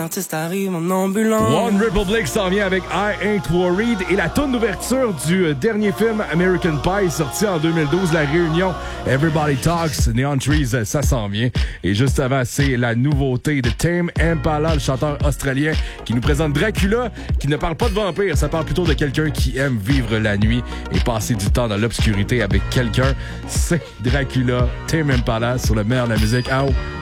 L'artiste arrive en ambulance. One Republic s'en vient avec I Ain't Worried et la toune d'ouverture du dernier film American Pie sorti en 2012, La Réunion. Everybody Talks, Neon Trees, ça s'en vient. Et juste avant, c'est la nouveauté de Tame Impala, le chanteur australien qui nous présente Dracula, qui ne parle pas de vampire, ça parle plutôt de quelqu'un qui aime vivre la nuit et passer du temps dans l'obscurité avec quelqu'un. C'est Dracula, Tame Impala sur le meilleur de la musique. Out.